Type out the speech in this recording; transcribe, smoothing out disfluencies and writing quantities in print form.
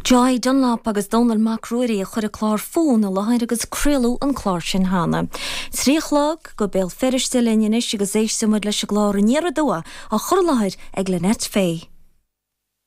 Joy Dunlop agus Donald McRory a chur a chlár fón a lehair agus crilú an chlár sin hána. Tríochlag go béal feriste linne agus éis sumud leis a glár a níar a dua a chur lehair ag le net fé.